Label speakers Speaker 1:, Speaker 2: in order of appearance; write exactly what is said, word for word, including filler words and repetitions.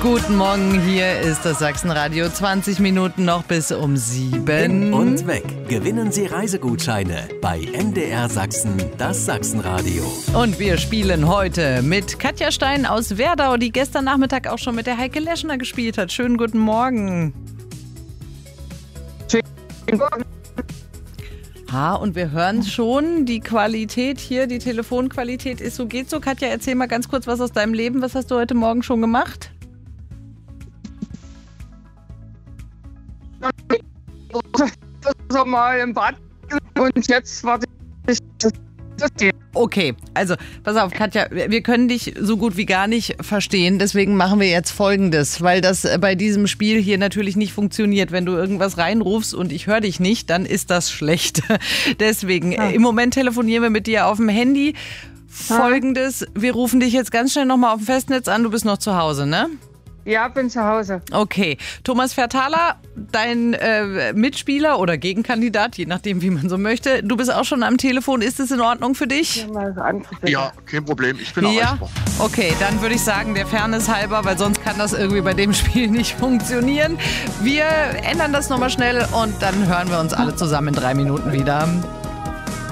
Speaker 1: Guten Morgen, hier ist das Sachsenradio. zwanzig Minuten noch bis um sieben.
Speaker 2: In und weg. Gewinnen Sie Reisegutscheine bei M D R Sachsen, das Sachsenradio.
Speaker 1: Und wir spielen heute mit Katja Stein aus Werdau, die gestern Nachmittag auch schon mit der Heike Leschner gespielt hat. Schönen guten Morgen.
Speaker 3: Schönen Morgen.
Speaker 1: Ha, und wir hören schon, die Qualität hier, die Telefonqualität ist so, geht so. Katja, erzähl mal ganz kurz was aus deinem Leben. Was hast du heute Morgen schon gemacht?
Speaker 3: So mal im Bad und jetzt warte ich.
Speaker 1: Okay, also pass auf, Katja, wir können dich so gut wie gar nicht verstehen, deswegen machen wir jetzt Folgendes, weil das bei diesem Spiel hier natürlich nicht funktioniert. Wenn du irgendwas reinrufst und ich höre dich nicht, dann ist das schlecht. Deswegen, ja. Im Moment telefonieren wir mit dir auf dem Handy. Folgendes, wir rufen dich jetzt ganz schnell nochmal auf dem Festnetz an, du bist noch zu Hause, ne?
Speaker 3: Ja, bin zu Hause.
Speaker 1: Okay. Thomas Verthaler, dein äh, Mitspieler oder Gegenkandidat, je nachdem, wie man so möchte. Du bist auch schon am Telefon. Ist es in Ordnung für dich?
Speaker 4: Ja, kein Problem. Ich bin
Speaker 1: ja?
Speaker 4: erreichbar.
Speaker 1: Okay, dann würde ich sagen, der Fairness halber, weil sonst kann das irgendwie bei dem Spiel nicht funktionieren. Wir ändern das nochmal schnell und dann hören wir uns alle zusammen in drei Minuten wieder.